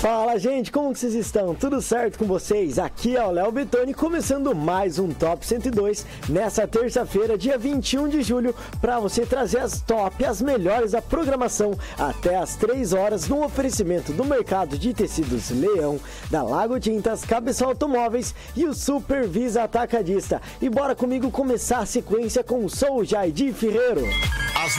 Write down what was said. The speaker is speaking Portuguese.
Fala, gente, como que vocês estão? Tudo certo com vocês? Aqui é o Léo Bettoni, começando mais um Top 102 nessa terça-feira, dia 21 de julho, para você trazer as melhores da programação até as 3 horas no oferecimento do mercado de tecidos Leão, da Lago Tintas, Cabeção Automóveis e o Supervisa Atacadista. E bora comigo começar a sequência com o Sou Jaidi Ferreiro.